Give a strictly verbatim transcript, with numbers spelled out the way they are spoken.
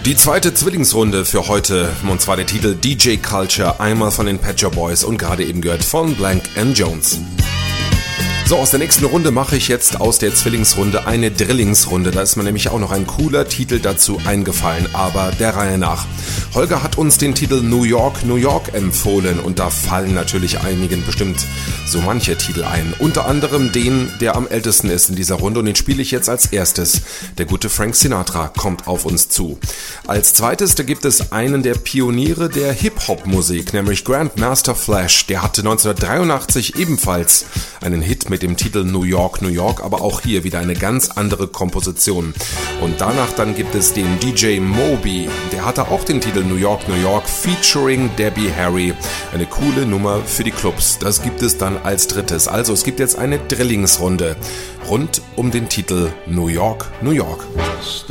Die zweite Zwillingsrunde für heute, und zwar der Titel D J Culture, einmal von den Pet Shop Boys und gerade eben gehört von Blank and Jones. So, aus der nächsten Runde mache ich jetzt aus der Zwillingsrunde eine Drillingsrunde. Da ist mir nämlich auch noch ein cooler Titel dazu eingefallen, aber der Reihe nach. Holger hat uns den Titel New York, New York empfohlen und da fallen natürlich einigen bestimmt so manche Titel ein. Unter anderem den, der am ältesten ist in dieser Runde und den spiele ich jetzt als erstes. Der gute Frank Sinatra kommt auf uns zu. Als zweites, da gibt es einen der Pioniere der Hip-Hop-Musik, nämlich Grandmaster Flash. Der hatte neunzehnhundertdreiundachtzig ebenfalls einen Hit mit dem Titel New York, New York, aber auch hier wieder eine ganz andere Komposition. Und danach dann gibt es den D J Moby, der hatte auch den Titel New York, New York featuring Debbie Harry. Eine coole Nummer für die Clubs. Das gibt es dann als drittes. Also es gibt jetzt eine Drillingsrunde rund um den Titel New York, New York.